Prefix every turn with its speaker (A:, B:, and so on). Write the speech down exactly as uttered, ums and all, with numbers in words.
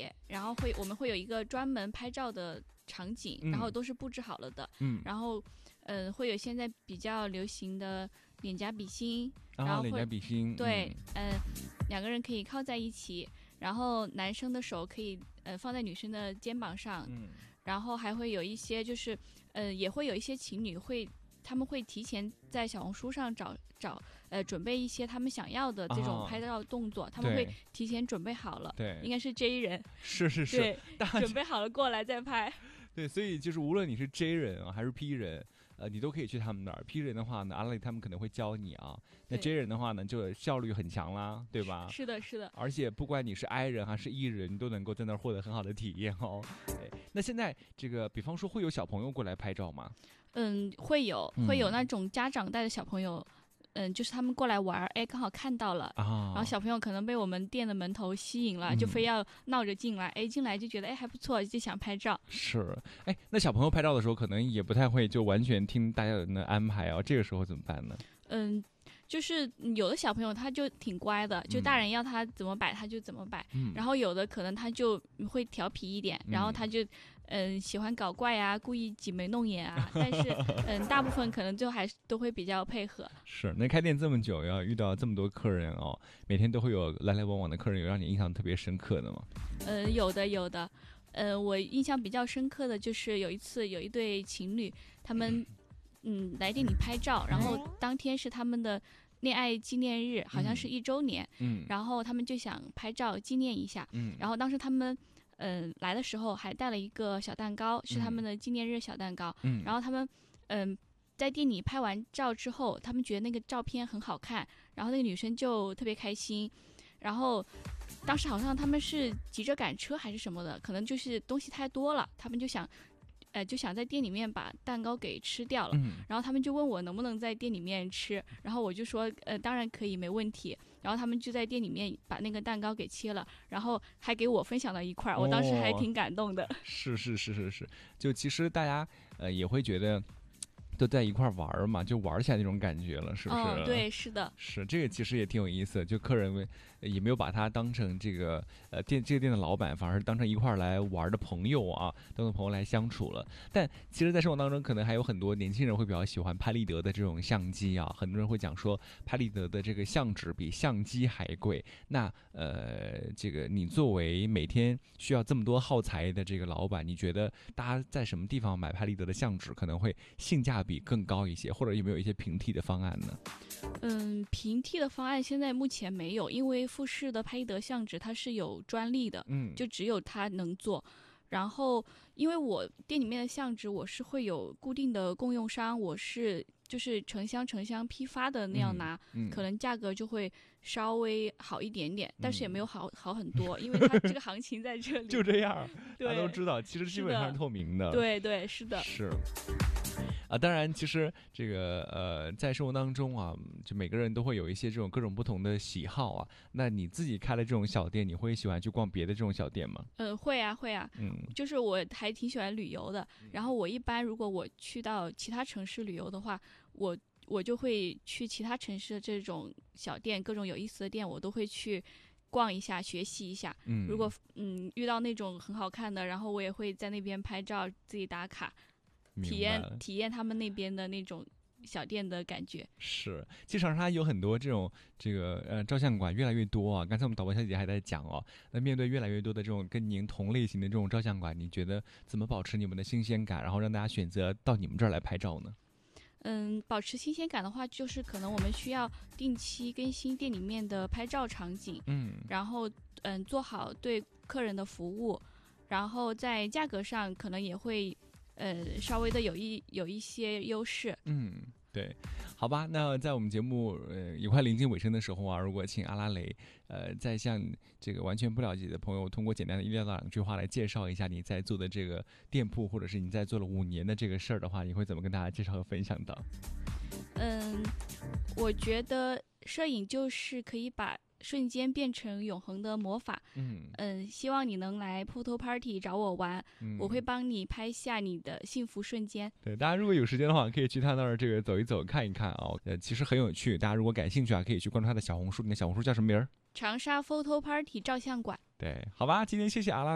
A: 节，然后会我们会有一个专门拍照的场景，
B: 嗯、
A: 然后都是布置好了的，
B: 嗯，
A: 然后嗯、呃、会有现在比较流行的脸颊比心，
B: 然后脸颊比心，
A: 对，嗯、呃，两个人可以靠在一起，然后男生的手可以呃放在女生的肩膀上，
B: 嗯，
A: 然后还会有一些就是呃也会有一些情侣会。他们会提前在小红书上找找呃准备一些他们想要的这种拍照动作，哦、他们会提前准备好了，
B: 对，
A: 应该是 J 人，
B: 是是是，
A: 对，准备好了过来再拍。
B: 对，所以就是无论你是 J 人啊还是 P 人，呃，你都可以去他们那儿。P 人的话呢，阿拉蕾他们可能会教你啊。那 J 人的话呢，就效率很强啦，对吧？
A: 是的，是的。
B: 而且不管你是 I 人还是 E 人，你都能够在那儿获得很好的体验哦。对，那现在这个，比方说会有小朋友过来拍照吗？
A: 嗯，会有，会有那种家长带的小朋友。嗯，就是他们过来玩，哎，刚好看到了，啊、然后小朋友可能被我们店的门头吸引了，嗯、就非要闹着进来，哎，进来就觉得哎还不错，就想拍照。
B: 是，哎，那小朋友拍照的时候可能也不太会就完全听大家人的安排啊，这个时候怎么办呢？
A: 嗯，就是有的小朋友他就挺乖的，就大人要他怎么摆他就怎么摆，嗯、然后有的可能他就会调皮一点，嗯、然后他就嗯喜欢搞怪啊，故意挤眉弄眼啊，但是嗯大部分可能就还是都会比较配合。
B: 是，那开店这么久，要遇到这么多客人哦，每天都会有来来往往的客人，有让你印象特别深刻的吗？
A: 嗯，有的有的，呃，我印象比较深刻的就是有一次有一对情侣，他们嗯来店里拍照，然后当天是他们的恋爱纪念日，好像是一周年，嗯，然后他们就想拍照纪念一下，嗯，然后当时他们嗯、呃、来的时候还带了一个小蛋糕，是他们的纪念日小蛋糕，嗯，然后他们嗯、呃、在店里拍完照之后，他们觉得那个照片很好看，然后那个女生就特别开心，然后当时好像他们是急着赶车还是什么的，可能就是东西太多了，他们就想呃，就想在店里面把蛋糕给吃掉了，嗯、然后他们就问我能不能在店里面吃，然后我就说呃当然可以没问题，然后他们就在店里面把那个蛋糕给切了，然后还给我分享了一块，我当时还挺感动的。哦、
B: 是是是是是，就其实大家呃也会觉得都在一块玩嘛，就玩起来那种感觉了，是不是？
A: 哦，对，是的，
B: 是这个其实也挺有意思的，就客人也没有把他当成这个呃店这个店的老板，反而是当成一块来玩的朋友啊，当成朋友来相处了。但其实，在生活当中，可能还有很多年轻人会比较喜欢拍立得的这种相机啊，很多人会讲说拍立得的这个相纸比相机还贵。那呃，这个你作为每天需要这么多耗材的这个老板，你觉得大家在什么地方买拍立得的相纸可能会性价比比更高一些，或者有没有一些平替的方案呢？
A: 嗯，平替的方案现在目前没有，因为富士的拍立得相纸它是有专利的，嗯，就只有它能做。然后，因为我店里面的相纸我是会有固定的供应商，我是就是成箱成箱批发的那样拿，嗯嗯、可能价格就会稍微好一点点，但是也没有好好很多，因为它这个行情在这里。
B: 就这样，大家都知道，其实基本上是透明的。
A: 对对，是的，
B: 是。啊，当然，其实这个呃，在生活当中啊，就每个人都会有一些这种各种不同的喜好啊。那你自己开的这种小店，你会喜欢去逛别的这种小店吗？
A: 呃，会啊，会啊。嗯，就是我还挺喜欢旅游的。然后我一般如果我去到其他城市旅游的话，我我就会去其他城市的这种小店，各种有意思的店，我都会去逛一下，学习一下。嗯，如果嗯遇到那种很好看的，然后我也会在那边拍照，自己打卡。体验体验他们那边的那种小店的感觉。
B: 是，其实长沙有很多这种这个呃照相馆越来越多啊。刚才我们导播小姐姐还在讲哦，那面对越来越多的这种跟您同类型的这种照相馆，你觉得怎么保持你们的新鲜感，然后让大家选择到你们这儿来拍照呢？
A: 嗯，保持新鲜感的话，就是可能我们需要定期更新店里面的拍照场景，嗯，然后嗯做好对客人的服务，然后在价格上可能也会。呃，稍微的有一有一些优势。
B: 嗯，对，好吧。那在我们节目呃也快临近尾声的时候啊，如果请阿拉蕾呃再向这个完全不了解的朋友，通过简单的一到两句话来介绍一下你在做的这个店铺，或者是你在做了五年的这个事儿的话，你会怎么跟大家介绍和分享到？
A: 嗯，我觉得摄影就是可以把瞬间变成永恒的魔法。嗯嗯，希望你能来 Photo Party 找我玩，嗯、我会帮你拍下你的幸福瞬间。
B: 对，大家如果有时间的话，可以去他那儿这个走一走，看一看啊。呃，其实很有趣，大家如果感兴趣啊，可以去关注他的小红书。你的小红书叫什么名儿？
A: 长沙 Photo Party 照相馆。
B: 对，好吧，今天谢谢阿拉。